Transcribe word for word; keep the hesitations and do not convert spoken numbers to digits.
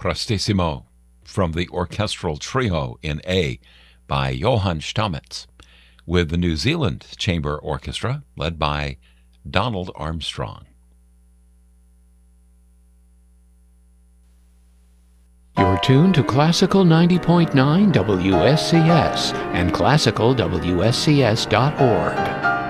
Prestissimo from the Orchestral Trio in A by Johann Stamitz, with the New Zealand Chamber Orchestra led by Donald Armstrong. You're tuned to Classical ninety point nine W S C S and classical W S C S dot org.